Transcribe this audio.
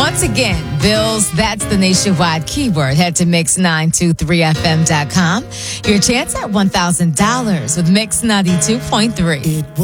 Once again, Bills, that's the nationwide keyword. Head to Mix923FM.com. Your chance at $1,000 with Mix 92.3.